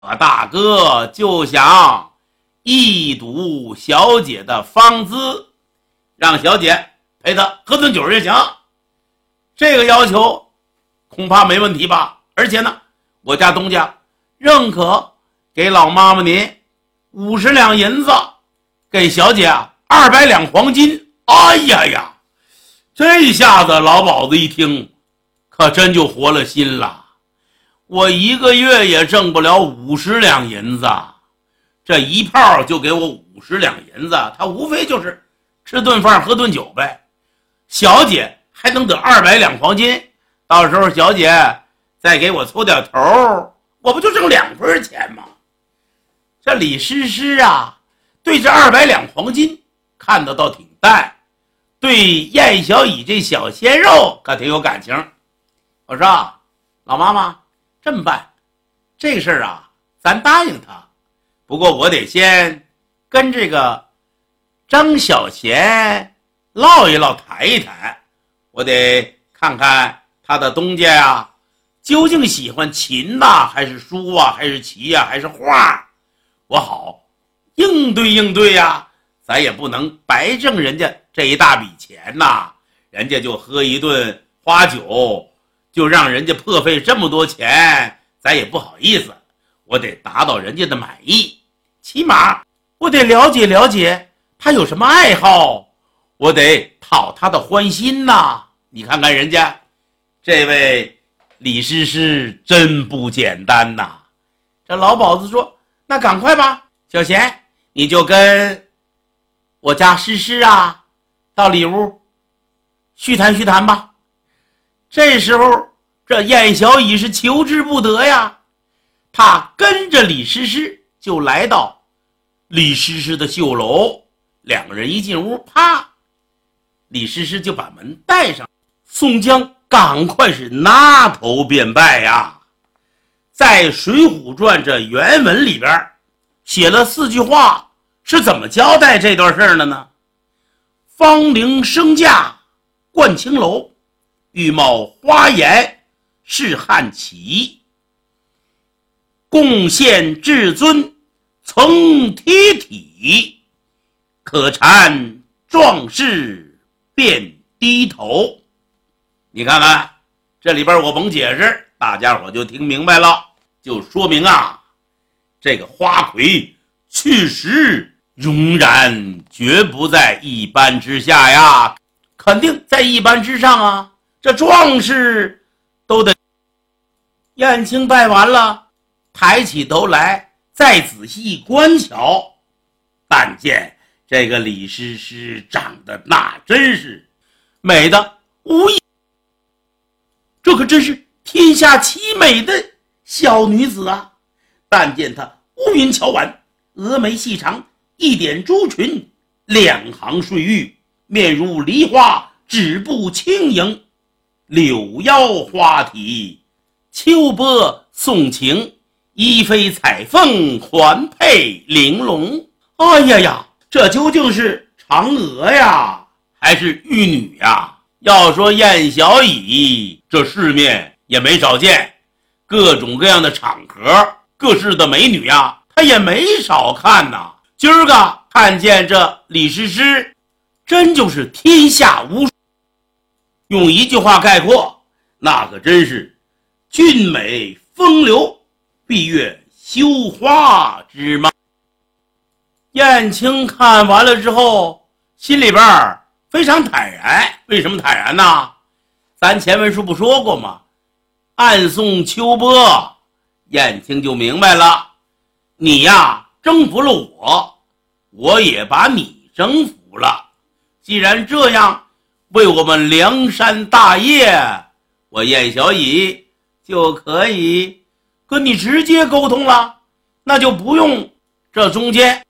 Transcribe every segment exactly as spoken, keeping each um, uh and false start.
我大哥就想一睹小姐的芳姿，让小姐陪他喝顿酒也行。这个要求恐怕没问题吧？而且呢，我家东家认可给老妈妈您五十两银子，给小姐啊二百两黄金。哎呀呀，这下子老鸨子一听，可真就活了心了。我一个月也挣不了五十两银子，这一炮就给我五十两银子，他无非就是吃顿饭喝顿酒呗。小姐还能得二百两黄金，到时候小姐再给我凑点头，我不就挣两分钱吗？这李师师啊，对这二百两黄金看得倒挺淡，对燕小乙这小鲜肉可挺有感情。我说啊，老妈妈，这么办，这事儿啊，咱答应他。不过我得先跟这个张小贤唠一唠，谈一谈。我得看看他的东家呀，究竟喜欢琴呐，还是书啊，还是棋呀，还是画，我好应对应对呀。咱也不能白挣人家这一大笔钱呐，人家就喝一顿花酒，就让人家破费这么多钱，咱也不好意思。我得达到人家的满意，起码我得了解了解他有什么爱好，我得讨他的欢心呐。你看看人家这位李师师真不简单呐。这老鸨子说，那赶快吧，小贤你就跟我家诗诗啊到里屋叙谈叙谈吧。这时候这燕小乙是求之不得呀，他跟着李诗诗就来到李诗诗的绣楼。两个人一进屋，啪，李诗诗就把门带上。宋江赶快是拿头便拜呀。在《水浒传》这原文里边写了四句话，是怎么交代这段事儿的呢？芳龄升驾冠青楼，玉貌花颜是汉旗，贡献至尊曾贴体，可禅壮士便低头。你看看这里边我甭解释，大家伙就听明白了，就说明啊，这个花魁确实容然绝不在一般之下呀，肯定在一般之上啊。这壮士都得。燕青拜完了，抬起头来再仔细观瞧，但见这个李师师长得那真是美的无异，这可真是天下奇美的小女子啊。但见她乌云翘腕，峨眉细长，一点朱唇，两行碎玉，面如梨花，指部轻盈，柳腰花体，秋波送情，衣飞彩凤，环佩玲珑。哎呀呀，这究竟是嫦娥呀，还是玉女呀？要说燕小乙，这世面也没少见，各种各样的场合，各式的美女呀，他也没少看呐。今儿个看见这李师师，真就是天下无双。用一句话概括，那可真是俊美风流，闭月羞花之貌。燕青看完了之后，心里边非常坦然。为什么坦然呢？咱前文书不说过吗？暗送秋波，燕青就明白了，你呀征服了我，我也把你征服了。既然这样，为我们梁山大业，我燕小乙就可以跟你直接沟通了，那就不用这中间。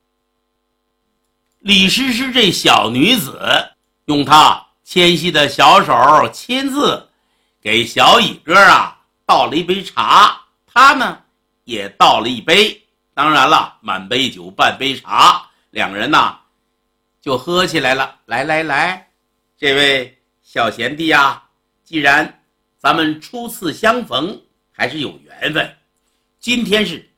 李师师这小女子用她纤细的小手亲自给小乙哥啊倒了一杯茶，他呢也倒了一杯，当然了，满杯酒半杯茶，两个人呢就喝起来了。来来来，这位小贤弟啊，既然咱们初次相逢，还是有缘分，今天是